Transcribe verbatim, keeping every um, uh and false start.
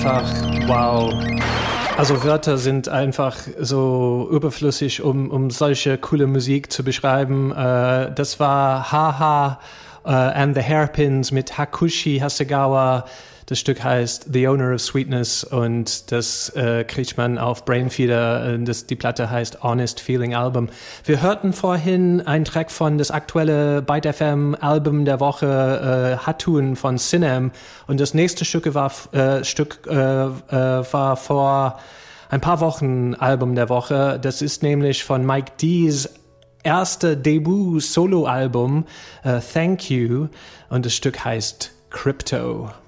Ach, wow. Also Wörter sind einfach so überflüssig, um, um solche coole Musik zu beschreiben. Äh, das war Haha uh, and the Hairpins mit Hakushi Hasegawa. Das Stück heißt The Owner of Sweetness und das äh, kriegt man auf Brainfeeder. Das, die Platte heißt Honest Feeling Album. Wir hörten vorhin einen Track von das aktuelle Byte F M Album der Woche, äh, Hatun von Sinem. Und das nächste Stück war, äh, Stück, äh, äh, war vor ein paar Wochen Album der Woche. Das ist nämlich von Mike D's erste Debüt-Solo-Album, äh, Thank You. Und das Stück heißt Crypto.